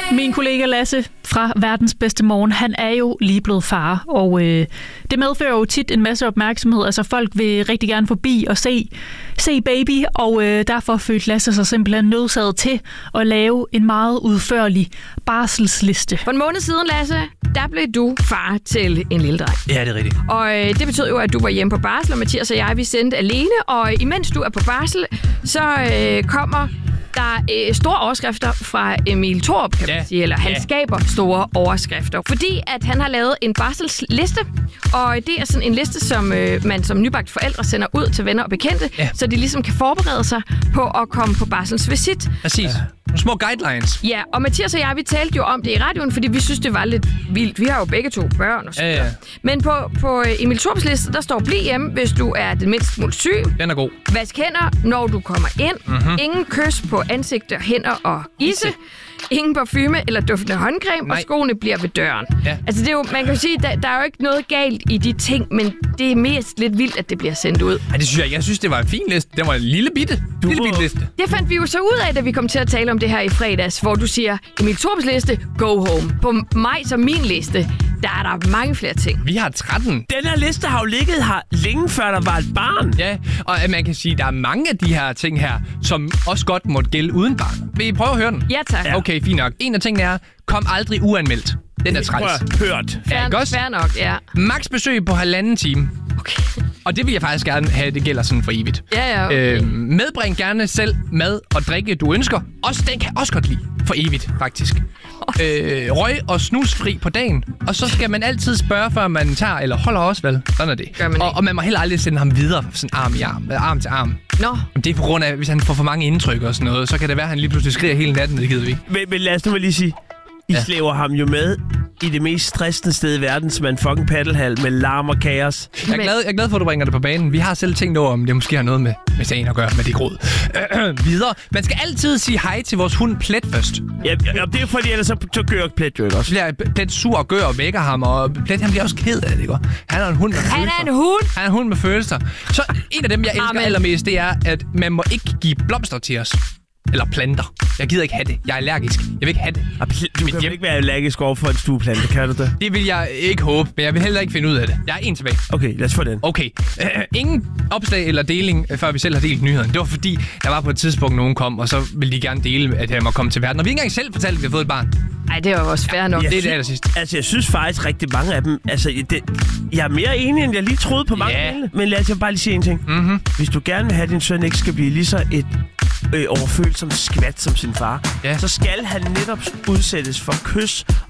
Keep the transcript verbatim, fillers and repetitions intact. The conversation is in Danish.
Min kollega Lasse fra Verdens Bedste Morgen, han er jo lige blevet far, og øh, det medfører jo tit en masse opmærksomhed. Altså folk vil rigtig gerne forbi og se, se baby, og øh, derfor følte Lasse sig simpelthen nødsaget til at lave en meget udførlig barselsliste. For en måned siden, Lasse, der blev du far til en lille dreng. Ja, det er rigtigt. Og øh, det betød jo, at du var hjemme på barsel, og Mathias og jeg, vi sendte alene, og imens du er på barsel, så øh, kommer der er store overskrifter fra Emil Thorup, kan man ja. sige, eller han ja. skaber store overskrifter. Fordi at han har lavet en barselsliste, og det er sådan en liste, som øh, man som nybagt forældre sender ud til venner og bekendte, ja. så de ligesom kan forberede sig på at komme på barselsvisit. Præcis. Ja. Nogle små guidelines. Ja, og Mathias og jeg, vi talte jo om det i radioen, fordi vi synes, det var lidt vildt. Vi har jo begge to børn og så ja, ja. Men på, på Emil Thorups liste, der står, bliv hjemme, hvis du er den mindste smule syg. Den er god. Vask hænder, når du kommer ind. Mm-hmm. Ingen kys på ansigter, hænder og isse. Ingen parfume eller duftende håndcreme, Nej. og skoene bliver ved døren. Ja. Altså, det er jo, man kan jo sige, der, der er jo ikke noget galt i de ting, men det er mest lidt vildt, at det bliver sendt ud. Ja, det synes jeg. Jeg synes, det var en fin liste. Det var en lille bitte, du... lille bitte liste. Det fandt vi jo så ud af, da vi kom til at tale om det her i fredags, hvor du siger, Emil Thorups liste, go home. På mig som min liste, der er der mange flere ting. Vi har tretten. Den her liste har jo ligget her længe før der var et barn. Ja, og man kan sige, at der er mange af de her ting her, som også godt måtte gælde uden barn. Vil I prøve at høre den? Ja, tak. Okay, fint nok. En af tingene er, kom aldrig uanmeldt. Den er træls. Hørt. Ja, ikke også? Fair nok, ja. Max besøg på halvanden time. Okay. Og det vil jeg faktisk gerne have, det gælder sådan for evigt. Ja, ja, okay. øh, medbring gerne selv mad og drikke, du ønsker. Også den kan jeg også godt lide. For evigt, faktisk. Øh, røg og snusfri på dagen. Og så skal man altid spørge, før man tager, eller holder også, vel? Sådan er det. Man og, og man må heller aldrig sende ham videre, sådan arm i arm, arm til arm. Nå. Det er på grund af, hvis han får for mange indtryk og sådan noget, så kan det være, at han lige pludselig skriger hele natten, det gider vi ikke. Men, men lad os nu lige sige, I ja. slæver ham jo med i det mest stressende sted i verden, som er en fucking paddelhal med larm og kaos. Jeg er, glad, jeg er glad for, at du bringer det på banen. Vi har selv tænkt over, om det måske har noget med, med sagen at gøre, med det gråd. Øh, videre. Man skal altid sige hej til vores hund Plet først. Ja, ja det er fordi, ellers så, så gør Plet jo ikke også. Så bliver Plet sur og gør og vækker ham, og Plet han bliver også ked af det, ikke? Han er en hund med følelser. Han er en hund? Han er en hund med følelser. Så en af dem, jeg elsker Amen. allermest, det er, at man må ikke give blomster til os. Eller planter. Jeg gider ikke have det. Jeg er allergisk. Jeg vil ikke have det. Du kan hjem. ikke være allergisk over for en stueplante, kan du det? Det vil jeg ikke håbe, men jeg vil heller ikke finde ud af det. Jeg er en tilbage. Okay, lad os få den. Okay. Uh, ingen opslag eller deling, før vi selv har delt nyheden. Det var fordi, der var på et tidspunkt, nogen kom, og så ville de gerne dele, at jeg må komme til verden. Og vi ikke engang selv fortalte, at vi har fået et barn. Nej, det var også fair nok. Ja, det er synes, det allersidste. Altså, jeg synes faktisk rigtig mange af dem... Altså, det, jeg er mere enig, end jeg lige troede på mange yeah. dele. Men lad os bare lige sige en ting. Mm-hmm. Hvis du gerne vil have, at din søn ikke skal blive lige så et øh, overfølsomt skvat som sin far, yeah. så skal han netop udsættes for kys